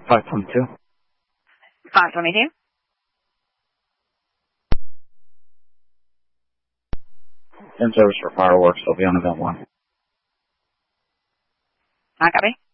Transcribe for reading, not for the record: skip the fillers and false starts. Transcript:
522. 522. In service for fireworks. They'll be on event 1. I copy.